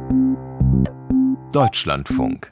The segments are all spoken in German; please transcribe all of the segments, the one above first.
Deutschlandfunk.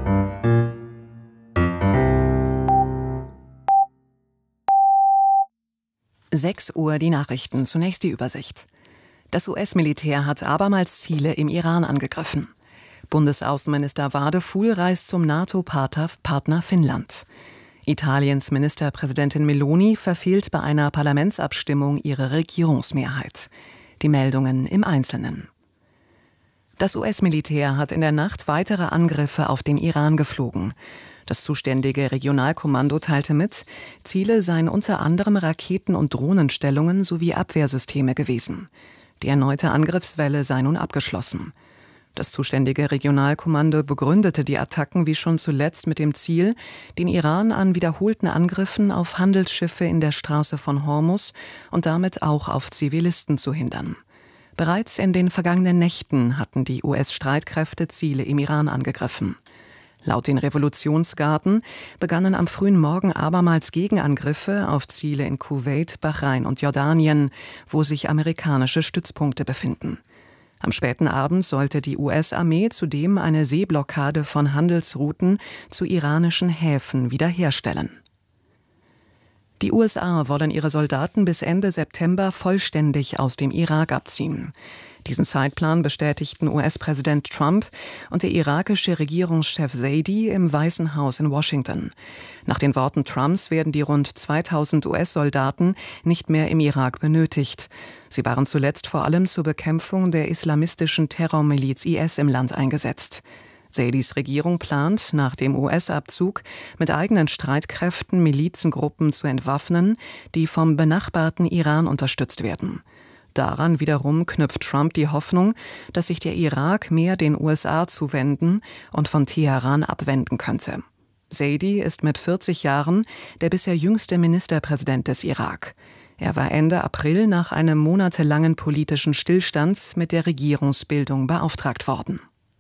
Uhr die Nachrichten, zunächst die Übersicht. Das US-Militär hat abermals Ziele im Iran angegriffen. Bundesaußenminister Wadefuhl reist zum NATO-Partner Finnland. Italiens Ministerpräsidentin Meloni verfehlt bei einer Parlamentsabstimmung ihre Regierungsmehrheit. Die Meldungen im Einzelnen. Das US-Militär hat in der Nacht weitere Angriffe auf den Iran geflogen. Das zuständige Regionalkommando teilte mit, Ziele seien unter anderem Raketen- und Drohnenstellungen sowie Abwehrsysteme gewesen. Die erneute Angriffswelle sei nun abgeschlossen. Das zuständige Regionalkommando begründete die Attacken wie schon zuletzt mit dem Ziel, den Iran an wiederholten Angriffen auf Handelsschiffe in der Straße von Hormuz und damit auch auf Zivilisten zu hindern. Bereits in den vergangenen Nächten hatten die US-Streitkräfte Ziele im Iran angegriffen. Laut den Revolutionsgarden begannen am frühen Morgen abermals Gegenangriffe auf Ziele in Kuwait, Bahrain und Jordanien, wo sich amerikanische Stützpunkte befinden. Am späten Abend sollte die US-Armee zudem eine Seeblockade von Handelsrouten zu iranischen Häfen wiederherstellen. Die USA wollen ihre Soldaten bis Ende September vollständig aus dem Irak abziehen. Diesen Zeitplan bestätigten US-Präsident Trump und der irakische Regierungschef Zaidi im Weißen Haus in Washington. Nach den Worten Trumps werden die rund 2000 US-Soldaten nicht mehr im Irak benötigt. Sie waren zuletzt vor allem zur Bekämpfung der islamistischen Terrormiliz IS im Land eingesetzt. Zaidis Regierung plant, nach dem US-Abzug mit eigenen Streitkräften Milizengruppen zu entwaffnen, die vom benachbarten Iran unterstützt werden. Daran wiederum knüpft Trump die Hoffnung, dass sich der Irak mehr den USA zuwenden und von Teheran abwenden könnte. Zaidi ist mit 40 Jahren der bisher jüngste Ministerpräsident des Irak. Er war Ende April nach einem monatelangen politischen Stillstand mit der Regierungsbildung beauftragt worden.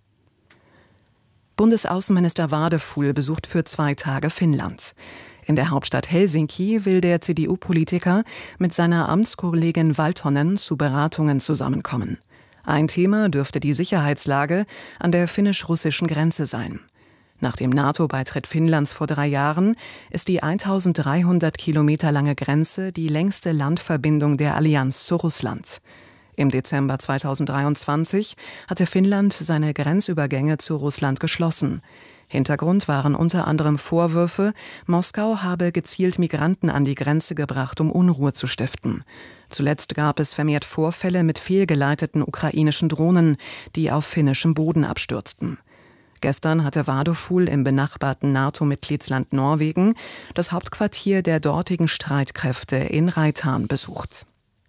Bundesaußenminister Wadefuhl besucht für 2 Tage Finnland. In der Hauptstadt Helsinki will der CDU-Politiker mit seiner Amtskollegin Valtonen zu Beratungen zusammenkommen. Ein Thema dürfte die Sicherheitslage an der finnisch-russischen Grenze sein. Nach dem NATO-Beitritt Finnlands vor 3 Jahren ist die 1300 Kilometer lange Grenze die längste Landverbindung der Allianz zu Russland. Im Dezember 2023 hatte Finnland seine Grenzübergänge zu Russland geschlossen. Hintergrund waren unter anderem Vorwürfe, Moskau habe gezielt Migranten an die Grenze gebracht, um Unruhe zu stiften. Zuletzt gab es vermehrt Vorfälle mit fehlgeleiteten ukrainischen Drohnen, die auf finnischem Boden abstürzten. Gestern hatte Wadefuhl im benachbarten NATO-Mitgliedsland Norwegen das Hauptquartier der dortigen Streitkräfte in Reitan besucht.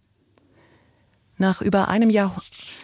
Nach über einem Jahr...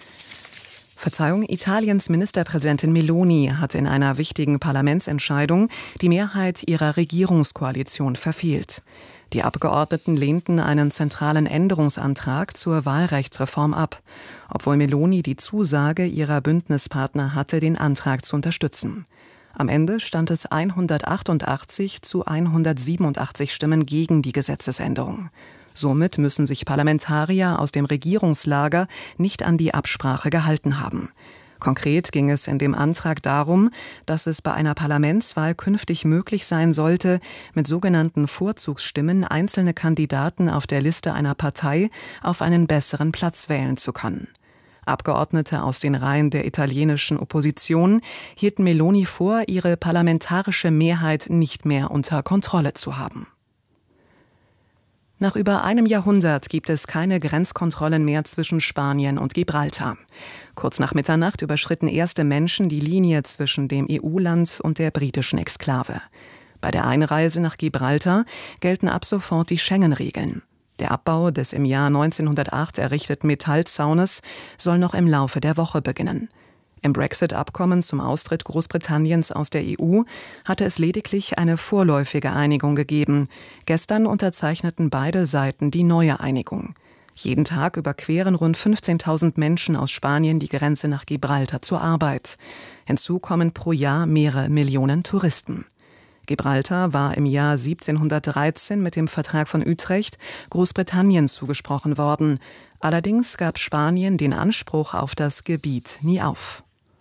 Italiens Ministerpräsidentin Meloni hat in einer wichtigen Parlamentsentscheidung die Mehrheit ihrer Regierungskoalition verfehlt. Die Abgeordneten lehnten einen zentralen Änderungsantrag zur Wahlrechtsreform ab, obwohl Meloni die Zusage ihrer Bündnispartner hatte, den Antrag zu unterstützen. Am Ende stand es 188 zu 187 Stimmen gegen die Gesetzesänderung. Somit müssen sich Parlamentarier aus dem Regierungslager nicht an die Absprache gehalten haben. Konkret ging es in dem Antrag darum, dass es bei einer Parlamentswahl künftig möglich sein sollte, mit sogenannten Vorzugsstimmen einzelne Kandidaten auf der Liste einer Partei auf einen besseren Platz wählen zu können. Abgeordnete aus den Reihen der italienischen Opposition hielten Meloni vor, ihre parlamentarische Mehrheit nicht mehr unter Kontrolle zu haben. Nach über einem Jahrhundert gibt es keine Grenzkontrollen mehr zwischen Spanien und Gibraltar. Kurz nach Mitternacht überschritten erste Menschen die Linie zwischen dem EU-Land und der britischen Exklave. Bei der Einreise nach Gibraltar gelten ab sofort die Schengen-Regeln. Der Abbau des im Jahr 1908 errichteten Metallzaunes soll noch im Laufe der Woche beginnen. Im Brexit-Abkommen zum Austritt Großbritanniens aus der EU hatte es lediglich eine vorläufige Einigung gegeben. Gestern unterzeichneten beide Seiten die neue Einigung. Jeden Tag überqueren rund 15.000 Menschen aus Spanien die Grenze nach Gibraltar zur Arbeit. Hinzu kommen pro Jahr mehrere Millionen Touristen. Gibraltar war im Jahr 1713 mit dem Vertrag von Utrecht Großbritannien zugesprochen worden. Allerdings gab Spanien den Anspruch auf das Gebiet nie auf.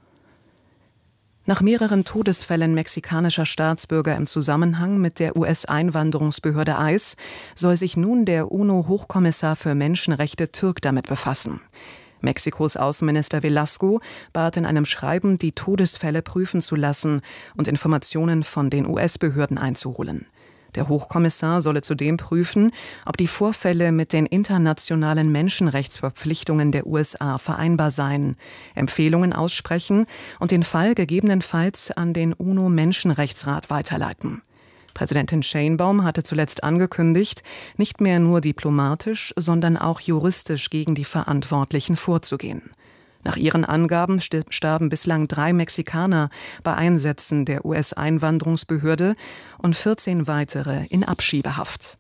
Nach mehreren Todesfällen mexikanischer Staatsbürger im Zusammenhang mit der US-Einwanderungsbehörde ICE soll sich nun der UNO-Hochkommissar für Menschenrechte Türk damit befassen. Mexikos Außenminister Velasco bat in einem Schreiben, die Todesfälle prüfen zu lassen und Informationen von den US-Behörden einzuholen. Der Hochkommissar solle zudem prüfen, ob die Vorfälle mit den internationalen Menschenrechtsverpflichtungen der USA vereinbar seien, Empfehlungen aussprechen und den Fall gegebenenfalls an den UNO-Menschenrechtsrat weiterleiten. Präsidentin Sheinbaum hatte zuletzt angekündigt, nicht mehr nur diplomatisch, sondern auch juristisch gegen die Verantwortlichen vorzugehen. Nach ihren Angaben starben bislang 3 Mexikaner bei Einsätzen der US-Einwanderungsbehörde und 14 weitere in Abschiebehaft.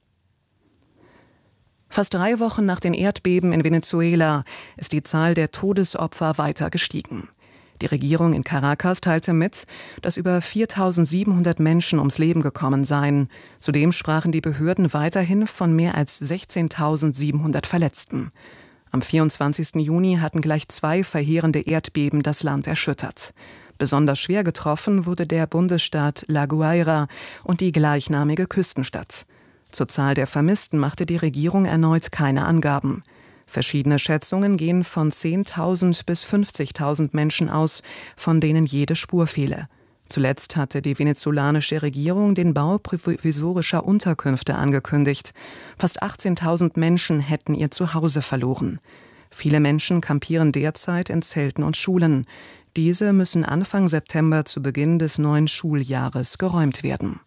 Fast 3 Wochen nach den Erdbeben in Venezuela ist die Zahl der Todesopfer weiter gestiegen. Die Regierung in Caracas teilte mit, dass über 4.700 Menschen ums Leben gekommen seien. Zudem sprachen die Behörden weiterhin von mehr als 16.700 Verletzten. Am 24. Juni hatten gleich 2 verheerende Erdbeben das Land erschüttert. Besonders schwer getroffen wurde der Bundesstaat La Guaira und die gleichnamige Küstenstadt. Zur Zahl der Vermissten machte die Regierung erneut keine Angaben. Verschiedene Schätzungen gehen von 10.000 bis 50.000 Menschen aus, von denen jede Spur fehle. Zuletzt hatte die venezolanische Regierung den Bau provisorischer Unterkünfte angekündigt. Fast 18.000 Menschen hätten ihr Zuhause verloren. Viele Menschen kampieren derzeit in Zelten und Schulen. Diese müssen Anfang September zu Beginn des neuen Schuljahres geräumt werden.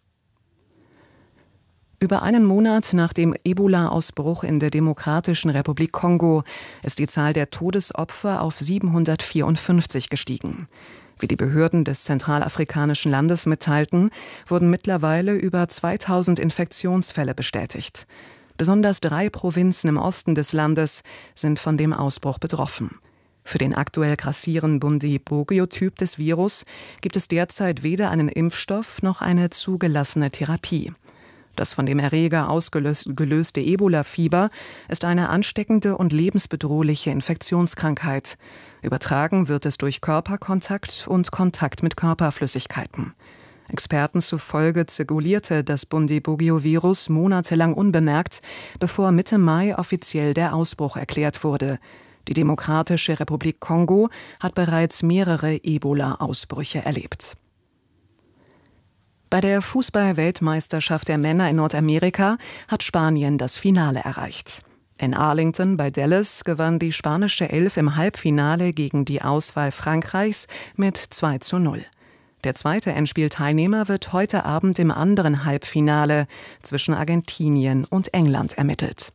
Über einen Monat nach dem Ebola-Ausbruch in der Demokratischen Republik Kongo ist die Zahl der Todesopfer auf 754 gestiegen. Wie die Behörden des zentralafrikanischen Landes mitteilten, wurden mittlerweile über 2.000 Infektionsfälle bestätigt. Besonders 3 Provinzen im Osten des Landes sind von dem Ausbruch betroffen. Für den aktuell grassierenden Bundibugyo-Typ des Virus gibt es derzeit weder einen Impfstoff noch eine zugelassene Therapie. Das von dem Erreger ausgelöste Ebola-Fieber ist eine ansteckende und lebensbedrohliche Infektionskrankheit. Übertragen wird es durch Körperkontakt und Kontakt mit Körperflüssigkeiten. Experten zufolge zirkulierte das Bundibugyo-Virus monatelang unbemerkt, bevor Mitte Mai offiziell der Ausbruch erklärt wurde. Die Demokratische Republik Kongo hat bereits mehrere Ebola-Ausbrüche erlebt. Bei der Fußball-Weltmeisterschaft der Männer in Nordamerika hat Spanien das Finale erreicht. In Arlington bei Dallas gewann die spanische Elf im Halbfinale gegen die Auswahl Frankreichs mit 2:0. Der zweite Endspielteilnehmer wird heute Abend im anderen Halbfinale zwischen Argentinien und England ermittelt.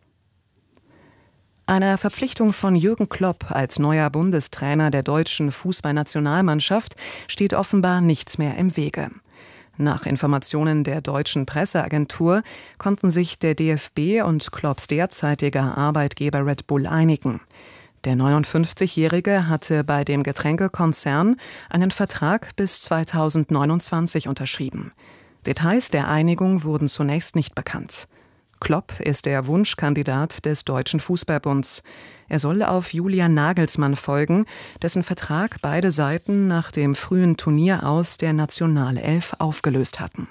Einer Verpflichtung von Jürgen Klopp als neuer Bundestrainer der deutschen Fußballnationalmannschaft steht offenbar nichts mehr im Wege. Nach Informationen der deutschen Presseagentur konnten sich der DFB und Klopps derzeitiger Arbeitgeber Red Bull einigen. Der 59-Jährige hatte bei dem Getränkekonzern einen Vertrag bis 2029 unterschrieben. Details der Einigung wurden zunächst nicht bekannt. Klopp ist der Wunschkandidat des Deutschen Fußballbunds. Er soll auf Julian Nagelsmann folgen, dessen Vertrag beide Seiten nach dem frühen Turnieraus der Nationalelf aufgelöst hatten.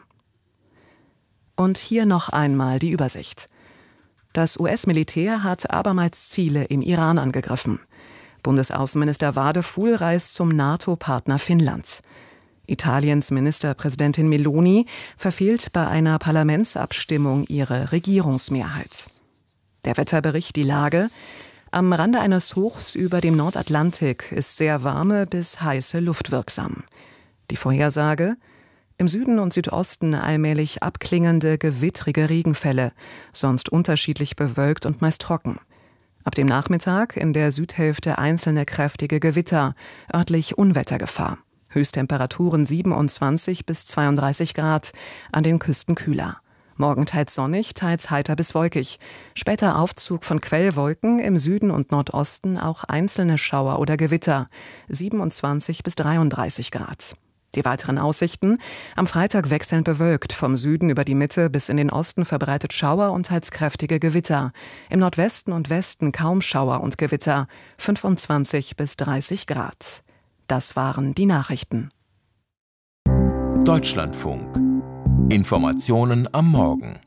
Und hier noch einmal die Übersicht. Das US-Militär hat abermals Ziele im Iran angegriffen. Bundesaußenminister Wadefuhl reist zum NATO-Partner Finnland. Italiens Ministerpräsidentin Meloni verfehlt bei einer Parlamentsabstimmung ihre Regierungsmehrheit. Der Wetterbericht die Lage: Am Rande eines Hochs über dem Nordatlantik ist sehr warme bis heiße Luft wirksam. Die Vorhersage: Im Süden und Südosten allmählich abklingende, gewittrige Regenfälle, sonst unterschiedlich bewölkt und meist trocken. Ab dem Nachmittag in der Südhälfte einzelne kräftige Gewitter, örtlich Unwettergefahr. Höchsttemperaturen 27 bis 32 Grad, an den Küsten kühler. Morgen teils sonnig, teils heiter bis wolkig. Später Aufzug von Quellwolken, im Süden und Nordosten auch einzelne Schauer oder Gewitter, 27 bis 33 Grad. Die weiteren Aussichten: Am Freitag wechselnd bewölkt, vom Süden über die Mitte bis in den Osten verbreitet Schauer und teils kräftige Gewitter. Im Nordwesten und Westen kaum Schauer und Gewitter, 25 bis 30 Grad. Das waren die Nachrichten. Deutschlandfunk. Informationen am Morgen.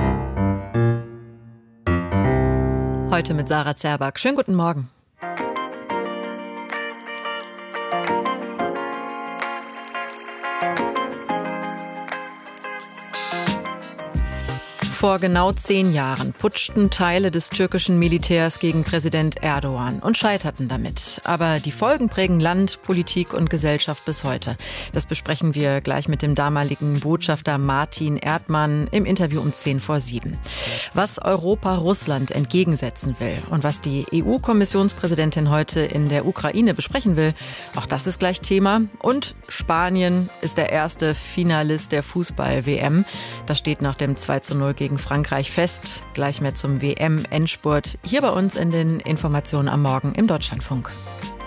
Heute mit Sarah Zerback. Schönen guten Morgen. Vor genau 10 Jahren putschten Teile des türkischen Militärs gegen Präsident Erdogan und scheiterten damit. Aber die Folgen prägen Land, Politik und Gesellschaft bis heute. Das besprechen wir gleich mit dem damaligen Botschafter Martin Erdmann im Interview um 6:10. Was Europa Russland entgegensetzen will und was die EU-Kommissionspräsidentin heute in der Ukraine besprechen will, auch das ist gleich Thema. Und Spanien ist der erste Finalist der Fußball-WM. Das steht nach dem 2:0 gegen Frankreich fest. Gleich mehr zum WM-Endspurt hier bei uns in den Informationen am Morgen im Deutschlandfunk.